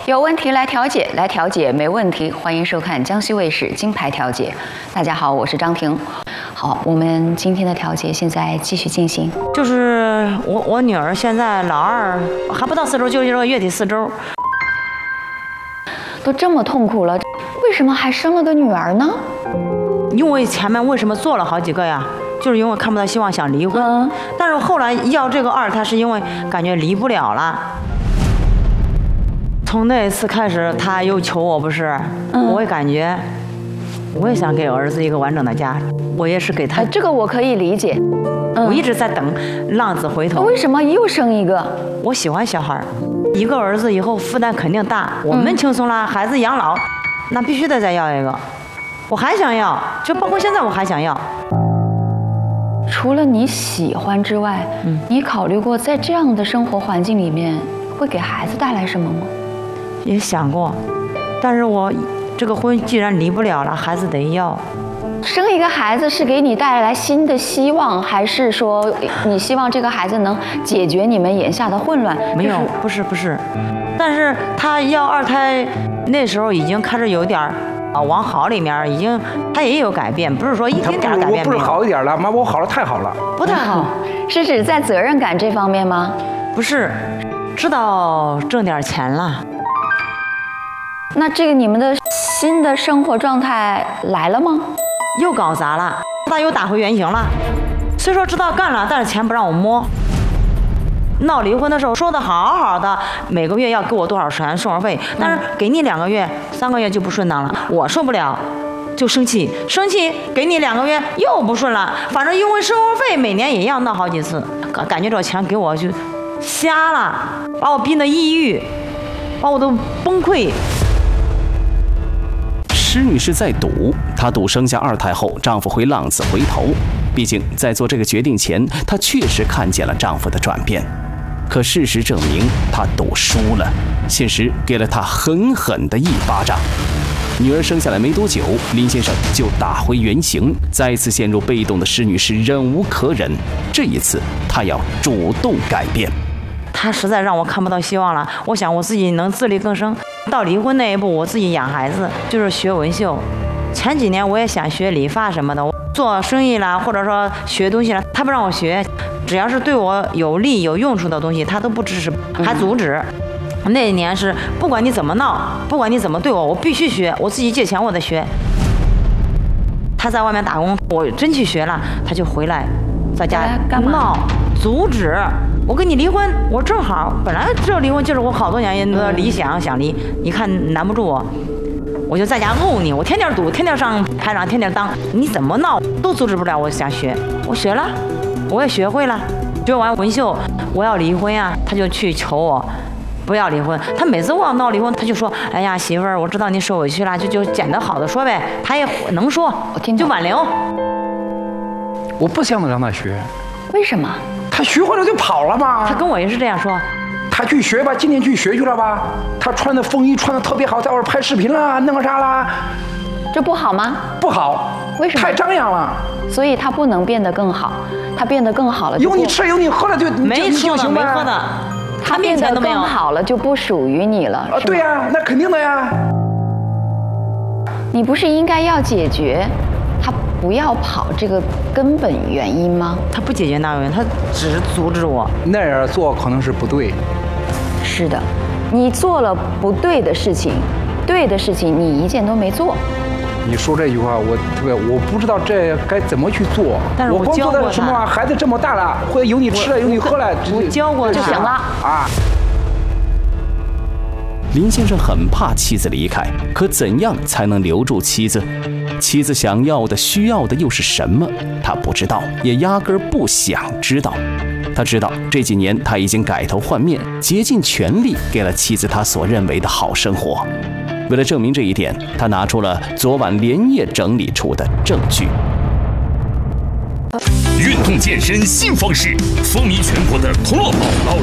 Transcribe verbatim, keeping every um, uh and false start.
有问题来调解，来调解没问题。欢迎收看江西卫视金牌调解。大家好，我是张婷。好，我们今天的调解现在继续进行。 就是我我女儿现在老二还不到四周，就这个月底四周。 都这么痛苦了，为什么还生了个女儿呢？ 因为前面为什么做了好几个呀？就是因为看不到希望，想离婚。嗯、但是后来要这个二胎，是因为感觉离不了了。从那一次开始，他又求我，不是，嗯、我也感觉，我也想给儿子一个完整的家，我也是给他。 哎、这个我可以理解。 嗯、我一直在等浪子回头。 为什么又生一个？ 我喜欢小孩，一个儿子以后负担肯定大，我们轻松了，孩子养老，那必须得再要一个。我还想要，就包括现在我还想要。 除了你喜欢之外，嗯，你考虑过在这样的生活环境里面会给孩子带来什么吗？ 也想过，但是我这个婚既然离不了了，孩子得要。 生一个孩子是给你带来新的希望，还是说你希望这个孩子能解决你们眼下的混乱？ 没有，不是不是，但是他要二胎那时候已经开始有点啊往好里面，已经他也有改变，不是说一丁点改变没有。 不是好一点了，妈，我好了太好了。 不太好， 是指在责任感这方面吗？ 不是，知道挣点钱了。 那这个你们的新的生活状态来了吗？ 又搞砸了，他又打回原形了。虽说知道干了，但是钱不让我摸。闹离婚的时候说的好好的，每个月要给我多少钱生活费，但是给你两个月、三个月就不顺当了，我受不了，就生气，生气给你两个月又不顺了，反正因为生活费每年也要闹好几次，感觉这钱给我就瞎了，把我逼得抑郁，把我都崩溃。 施女士在赌，她赌生下二胎后丈夫会浪子回头。毕竟在做这个决定前，她确实看见了丈夫的转变。可事实证明，她赌输了，现实给了她狠狠的一巴掌。女儿生下来没多久，林先生就打回原形，再次陷入被动的施女士忍无可忍。这一次，她要主动改变。 他实在让我看不到希望了，我想我自己能自力更生，到离婚那一步，我自己养孩子，就是学纹绣。前几年我也想学理发什么的，做生意啦，或者说学东西啦，他不让我学，只要是对我有利有用处的东西，他都不支持，还阻止。嗯、那一年是不管你怎么闹，不管你怎么对我，我必须学，我自己借钱我得学。他在外面打工，我真去学了，他就回来，在家闹，阻止。我跟你离婚，我正好本来这离婚就是我好多年的理想，想离，你看难不住我，我就在家怄你，我天天赌，天天上排场，天天当，你怎么闹都阻止不了我想学，我学了，我也学会了，学完纹绣，我要离婚呀，他就去求我不要离婚，他每次我要闹离婚，他就说，哎呀媳妇儿，我知道你受委屈了，就就捡得好的说呗，他也能说，就挽留。 我不想让他学， 为什么？ 他学会了就跑了嘛。 他跟我也是这样说。 他去学吧，今天去学去了吧？他穿的风衣穿的特别好，在外拍视频啦，弄个啥啦？ 这不好吗？ 不好。 为什么？ 太张扬了。 所以他不能变得更好，他变得更好了。 有你吃有你喝了就没吃的没喝的， 他变得更好了就不属于你了。 啊，对呀，那肯定的呀。 你不是应该要解决他不要跑这个根本原因吗？ 他不解决那个原因，他只是阻止我。 那样做可能是不对。 是的，你做了不对的事情，对的事情你一件都没做。 你说这句话，我特别，我不知道这该怎么去做。 但是我教过他。 什么？孩子这么大了，会有你吃了，有你喝了， 我教过他就行了啊。 林先生很怕妻子离开，可怎样才能留住妻子？妻子想要的、需要的又是什么？他不知道，也压根儿不想知道。他知道这几年他已经改头换面，竭尽全力给了妻子他所认为的好生活。为了证明这一点，他拿出了昨晚连夜整理出的证据。 运动健身新方式，风靡全国的同乐宝老